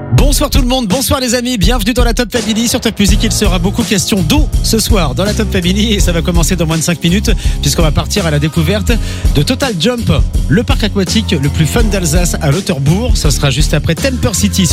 Bonsoir tout le monde, bonsoir les amis, bienvenue dans la Top Family. Sur Top Music, il sera beaucoup question d'eau ce soir dans la Top Family et ça va commencer dans moins de 5 minutes puisqu'on va partir à la découverte de Total Jump, le parc aquatique le plus fun d'Alsace à Lauterbourg. Ça sera juste après Temper City.